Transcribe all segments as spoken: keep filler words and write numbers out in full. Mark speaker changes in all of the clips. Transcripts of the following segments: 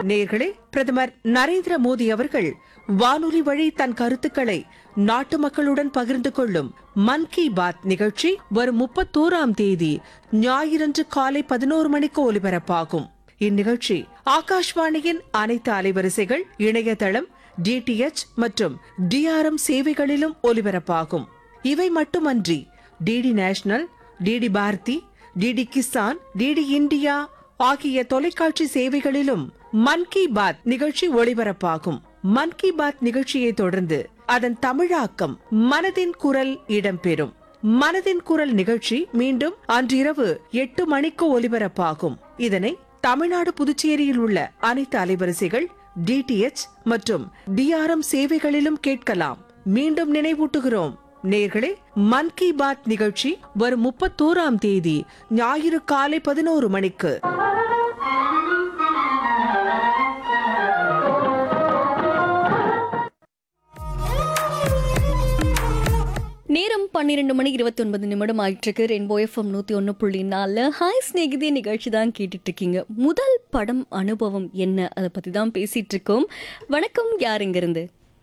Speaker 1: நேயர்களே, பிரதமர் நரேந்திர மோடி அவர்கள் வானொலி வழி தன் கருத்துக்களை நாட்டு மக்களுடன் பகிர்ந்து கொள்ளும் மன் கி பாத் நிகழ்ச்சி வரும் முப்பத்தோராம் தேதி ஞாயிறன்று காலை பதினோரு மணிக்கு ஒலிபரப்பாகும். இந்நிகழ்ச்சி ஆகாஷ்வாணியின் அனைத்து அலைவரிசைகள், இணையதளம், டிடிஎச் மற்றும் டிஆர்எம் சேவைகளிலும் ஒலிபரப்பாகும். இவை மட்டுமன்றி DD national, DD Bharathi, DD Kisan, DD India ஆகிய தொலைக்காட்சி சேவைகளிலும் மன் கி பாத் நிகழ்ச்சி ஒளிபரப்பாகும். மன் கி பாத் நிகழ்ச்சியை தொடர்ந்து அதன் தமிழாக்கம் மனதின் குரல் இடம்பெறும். மனதின் குரல் நிகழ்ச்சி மீண்டும் அன்றிரவு எட்டு மணிக்கு ஒலிபரப்பாகும். இதனை தமிழ்நாடு, புதுச்சேரியில் உள்ள அனைத்து அலைவரிசைகள், டிடிஎச் மற்றும் டிஆர்எம் சேவைகளிலும் கேட்கலாம். மீண்டும் நினைவூட்டுகிறோம் நேயர்களே, மன் கி பாத் நிகழ்ச்சி வரும் முப்பத்தோராம் தேதி ஞாயிறு காலை பதினோரு மணிக்கு.
Speaker 2: நேரம் பன்னிரெண்டு மணி இருபத்தி ஒன்பது நிமிடம் ஆயிட்டிருக்கு. ரெயின்போ எஃப்எம் நூற்றி ஒன்று புள்ளி நாலு ஹாய் ஸ்நேகிதி நிகழ்ச்சி தான் கேட்டுட்டு இருக்கீங்க. முதல் படம் அனுபவம் என்ன, அதை பற்றி தான் பேசிட்டு இருக்கோம். வணக்கம், யார் இங்கிருந்து?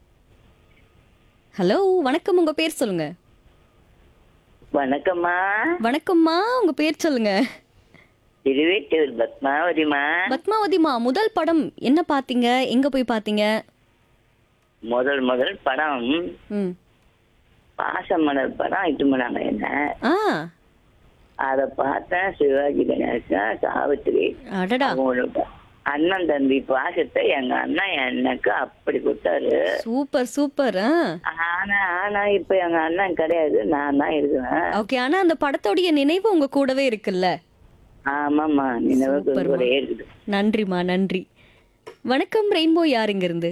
Speaker 2: ஹலோ, வணக்கம், உங்க பேர் சொல்லுங்க.
Speaker 3: வணக்கம்மா.
Speaker 2: வணக்கம்மா, உங்க பேர் சொல்லுங்க.
Speaker 3: திருவேட்டூர் பத்மாவதிமா.
Speaker 2: பத்மாவதிமா, முதல் படம் என்ன பாத்தீங்க, எங்க போய் பாத்தீங்க?
Speaker 3: முதல் முதல் படம்
Speaker 2: ம்
Speaker 3: பாசமலர் படம் இட்டு போனாங்க என்ன.
Speaker 2: ஆ
Speaker 3: அத பார்த்தேன். சிவாஜி கணேசன், சாவித்திரி,
Speaker 2: அடடா,
Speaker 3: அவங்களோட அண்ணன் தம்பி பாசத்தை எங்க அண்ணன் எனக்கு அப்படி கொடுத்தாரு.
Speaker 2: Super super.
Speaker 3: ஆனா ஆனா இப்ப எங்க அண்ணன் கிடையாது, நான் தான் இருக்கிறேன்.
Speaker 2: ஓகே, ஆனா அந்த படத்தோடைய நினைவு உங்க கூடவே இருக்குல்ல?
Speaker 3: ஆமாம்மா, நினைவு
Speaker 2: சூப்பர்மா.
Speaker 3: கூட இருக்குது.
Speaker 2: நன்றிமா, நன்றி. வணக்கம், ரெயின்போ, யார் இங்க இருந்து?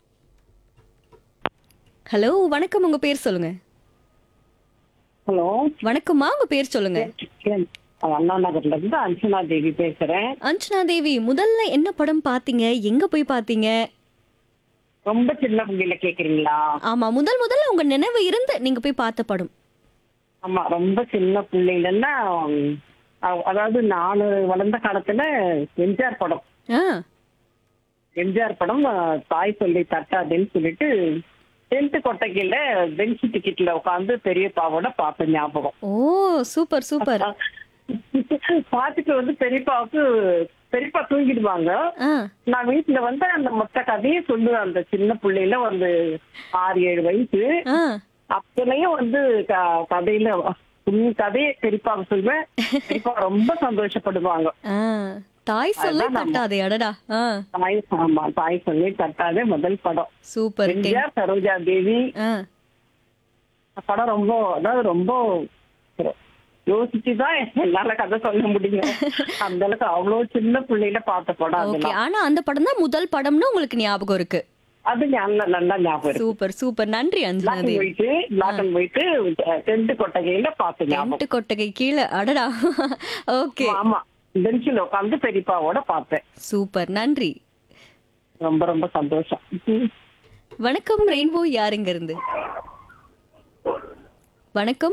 Speaker 2: ஹலோ, வணக்கம், உங்க பேர் சொல்லுங்க.
Speaker 4: ஹலோ,
Speaker 2: வணக்கம்மா, உங்க பேர் சொல்லுங்க.
Speaker 4: அண்ணா நகர்ல இருந்து அஞ்சனா தேவி பேசுறேன்.
Speaker 2: அஞ்சனா தேவி, முதல்ல என்ன படம் பாத்தீங்க, எங்க போய் பாத்தீங்க?
Speaker 4: ரொம்ப சின்ன பிள்ளைல கேக்குறீங்களா?
Speaker 2: ஆமா, முதல் முதல்ல உங்க நினைவு இருந்து நீங்க போய் பார்த்த படம்.
Speaker 4: ஆமா, ரொம்ப சின்ன பிள்ளைலன்னா, அ- அதாவது நானு வளர்ந்த காலத்துல எம்ஜிஆர் படம்
Speaker 2: ஆ
Speaker 4: எம்ஜிஆர் படம் அஹ், தாய் சொல்லி தட்டாதுன்னு சொல்லிட்டு டென்த் கொட்டைக்கில பெஞ்ச் டிக்கெட்ல உட்காந்து பெரியப்பாவோட பார்த்த ஞாபகம்.
Speaker 2: ஓ, சூப்பர் சூப்பர்.
Speaker 4: பார்த்துட்டு வந்து பெரியப்பாவுக்கு பெரியப்பா தூங்கிடுவாங்க.
Speaker 2: ஆ
Speaker 4: நான் வீட்டுல வந்து அந்த மொத்த கதையை சொல்லுவேன். அந்த சின்ன பிள்ளையில வந்து ஆறு ஏழு வயசு.
Speaker 2: ஆ
Speaker 4: அப்பலையும் வந்து க- கதையில உன் கதையை பெரியப்பாவுக்கு சொல்லுவேன். பெரியப்பா ரொம்ப சந்தோஷப்படுவாங்க.
Speaker 2: ஆ தாய் சொல்ல
Speaker 4: அதான் நம்ம-
Speaker 2: தட்டாதே, அடடா. ஆ
Speaker 4: தாய் ஆமா தாய் சொல்லி தட்டாதே முதல் படம்.
Speaker 2: சூப்பர்.
Speaker 4: எம்ஜிஆர், சரோஜா தேவி.
Speaker 2: ஆ
Speaker 4: படம் ரொம்ப, அதாவது ரொம்ப யோசிச்சுதான் என்னால கதை சொல்ல முடியும். அந்த அளவுக்கு அவ்வளவு சின்ன பிள்ளையில பார்த்த படம்
Speaker 2: ஓகே,
Speaker 4: அதெல்லாம்.
Speaker 2: ஆனா அந்த படம் தான் முதல் படம்னு உங்களுக்கு ஞாபகம் இருக்கு.
Speaker 4: அது நல்லா நல்லா ஞாபகம் இருக்கு.
Speaker 2: சூப்பர் சூப்பர், நன்றி Anjana
Speaker 4: black and
Speaker 2: Devi.
Speaker 4: White black and white tent கொட்டகையில பார்த்த ஞாபகம்.
Speaker 2: டென்ட் கொட்டகை கீழே, அடடா. ஓகே,
Speaker 4: ஆமா, பெஞ்சில் உட்காந்து பெரியப்பாவோட பார்த்தேன்.
Speaker 2: சூப்பர், நன்றி.
Speaker 4: ரொம்ப ரொம்ப சந்தோஷம்.
Speaker 2: வணக்கம், ரெயின்போ, யார் இங்க இருந்து? வணக்கம்.